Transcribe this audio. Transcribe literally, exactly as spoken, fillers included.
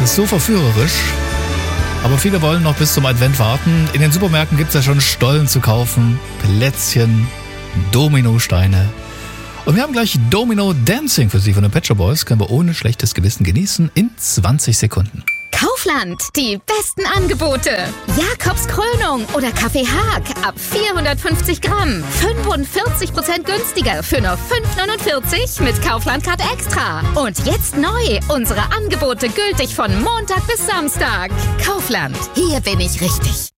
ist so verführerisch. Aber viele wollen noch bis zum Advent warten. In den Supermärkten gibt es ja schon Stollen zu kaufen, Plätzchen, Dominosteine. Und wir haben gleich Domino Dancing für Sie von den Pet Shop Boys. Können wir ohne schlechtes Gewissen genießen in zwanzig Sekunden. Kaufland, die besten Angebote. Jakobs Krönung oder Kaffee Haag ab vierhundertfünfzig Gramm. fünfundvierzig Prozent günstiger für nur fünf neunundvierzig mit Kaufland-Card Extra. Und jetzt neu, unsere Angebote gültig von Montag bis Samstag. Kaufland, hier bin ich richtig.